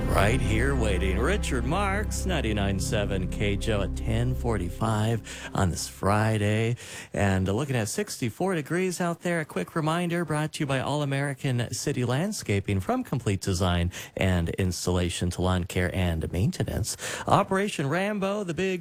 Right here waiting. Richard Marks, 99.7 KJO at 10:45 on this Friday. And looking at 64 degrees out there. A quick reminder brought to you by All American City Landscaping, from complete design and installation to lawn care and maintenance. Operation Rambo, the big